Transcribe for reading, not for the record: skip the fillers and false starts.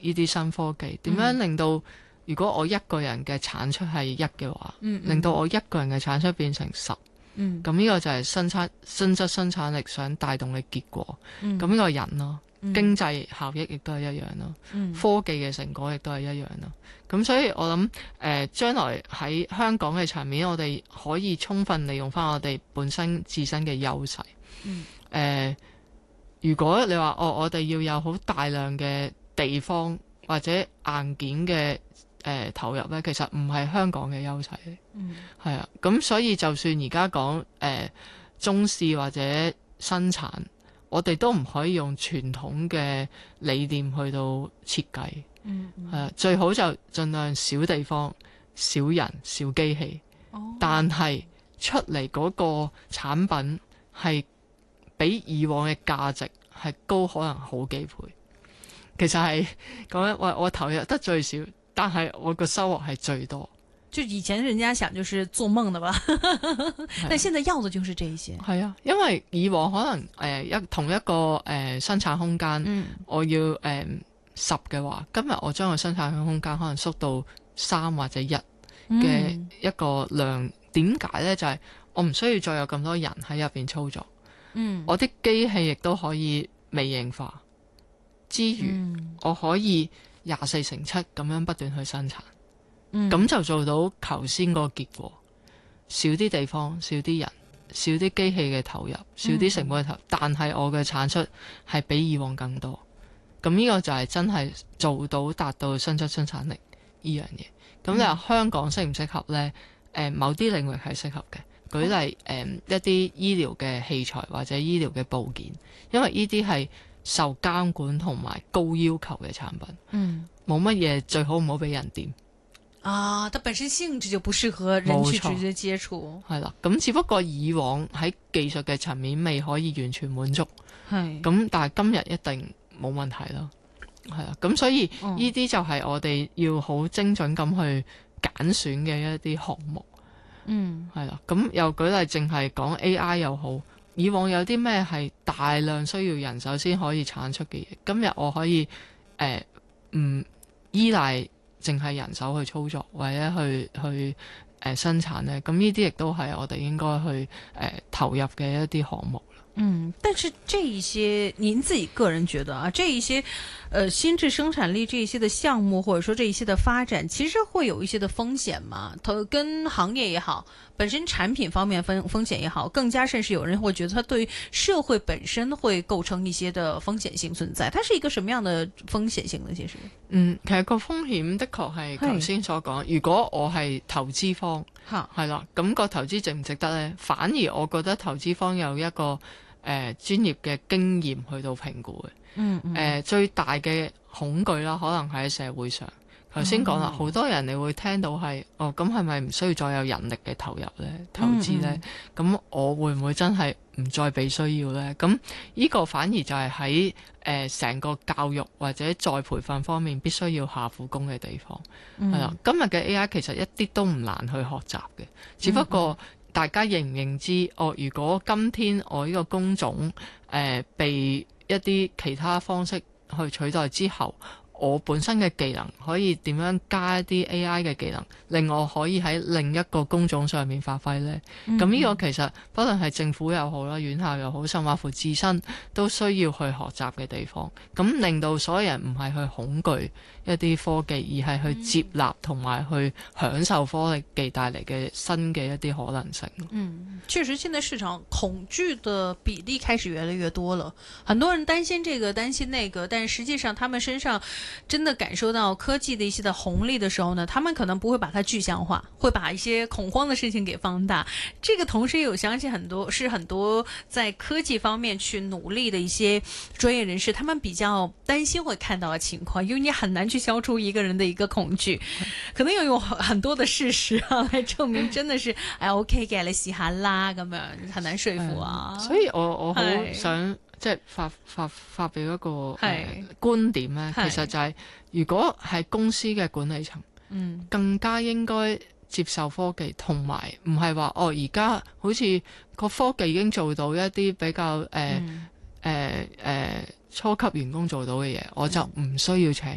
呢啲新科技，點樣令到如果我一個人嘅產出係1嘅話，令到我一個人嘅產出變成10。咁呢個就係新質生產力想帶動嘅結果。咁呢個人咯，經濟效益亦都係一樣咯，科技嘅成果亦都係一樣咯。咁所以我諗將來喺香港嘅層面，我哋可以充分利用翻我哋本身自身嘅優勢。如果你話我哋要有好大量嘅地方或者硬件嘅投入呢，其實唔係香港嘅優勢嚟。係啊，咁所以就算而家講中試或者生產，我哋都唔可以用傳統嘅理念去到設計。係啊，最好就盡量少地方、少人、少機器，但係出嚟嗰個產品係比以往嘅價值係高可能好幾倍。其實係講緊我投入得最少，但係我個收穫係最多。 就以前人家想就是做夢的吧，但現在要的就是這一些。 係啊，因為以往可能同一個生產空間，我要10嘅話，今日我將個生產空間可能縮到3或者1嘅一個量。點解呢？就係我唔需要再有咁多人喺入邊操作。我啲機器亦都可以微型化之餘，我可以24/7咁樣不斷去生產。咁就做到頭先個結果，少啲地方，少啲人，少啲機器嘅投入，少啲成本嘅投入，但係我嘅產出係比以往更多。咁呢個就係真係做到達到新質生產力呢樣嘢。咁你話香港適唔適合呢？某啲領域係適合嘅。舉例一啲醫療嘅器材或者醫療嘅部件，因為呢啲係受監管同埋高要求嘅產品。冇乜嘢最好唔好俾人掂。 啊，它本身性質就不適合人去直接接觸。 係啦，咁只不過以往喺技術嘅層面未可以完全滿足，咁但係今日一定冇問題咯。係啦，咁所以呢啲就係我哋要好精準咁去揀選嘅一啲項目。係啦，咁又舉例淨係講 AI 又好，以往有啲咩係大量需要人手先可以產出嘅嘢，今日我可以唔依賴淨係人手去操作或者去生產呢，咁呢啲亦都係我哋應該去投入嘅一啲項目。 但是這一些您自己個人覺得啊，這一些新質生產力這一些的項目，或者說這一些的發展，其實會有一些的風險嘛？它跟行業也好，本身產品方面風險也好，更加甚至有人會覺得它對社會本身會構成一些的風險性存在。它是一個什麼樣的風險性呢？其實其實個風險的確係頭先所講，如果我係投資方，係啦，咁個投資值唔值得呢？反而我覺得投資方有一個專業嘅經驗去到評估嘅。最大嘅恐懼啦，可能喺社會上。頭先講啦，好多人你會聽到係咁係咪唔需要再有人力嘅投入呢？投資呢？咁我會唔會真係唔再被需要呢？咁呢個反而就係喺成個教育或者再培訓方面必須要下苦功嘅地方。係啦，今日嘅 AI 其實一啲都唔難去學習嘅，只不過大家認唔認知？如果今天我呢個工種被一啲其他方式去取代之後，我本身嘅技能可以點樣加一啲 AI 嘅技能，令我可以喺另一個工種上面發揮呢？咁呢個其實不論係政府又好啦，院校又好，甚至乎自身都需要去學習嘅地方。咁令到所有人唔係去恐懼一啲科技，而係去接納同埋去享受科技帶嚟嘅新嘅一啲可能性。 確實現在市場恐懼的比例開始越來越多了，很多人擔心這個擔心那個，但實際上他們身上真的感受到科技的一些的紅利的時候呢，他們可能不會把它具象化，會把一些恐慌的事情給放大。這個同時也有相信很多在科技方面去努力的一些專業人士，他們比較擔心會看到的情況，因為你很難去消除一個人的一個恐懼，可能要用很多的事實來證明真的是OK 嘅，你試下啦，咁樣很難說服啊。 所以我好想即係發表一個觀點咧，其實就係如果係公司嘅管理層，更加應該接受科技，同埋唔係話而家好似個科技已經做到一啲比較初級員工做到嘅嘢，我就唔需要請